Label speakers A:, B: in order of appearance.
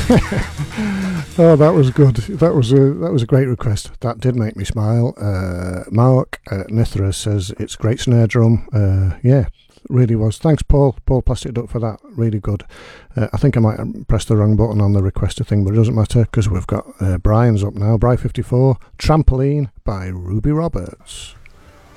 A: Oh, that was good. That was a great request. That did make me smile. Mark Nithra says it's great snare drum. Yeah, really was. Thanks, Paul. Paul Plastic Duck for that. Really good. I think I might have pressed the wrong button on the requester thing, but it doesn't matter because we've got Brian's up now. Bri 54, Trampoline by Ruby Roberts.